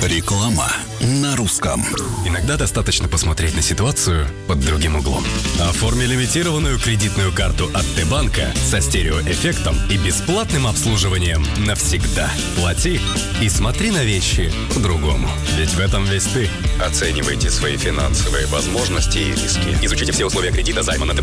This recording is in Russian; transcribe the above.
Реклама на русском. Иногда достаточно посмотреть на ситуацию под другим углом. Оформи лимитированную кредитную карту от Т-банка со стереоэффектом и бесплатным обслуживанием навсегда. Плати и смотри на вещи по-другому. Ведь в этом весь ты. Оценивайте свои финансовые возможности и риски. Изучите все условия кредита займа на Т-банке.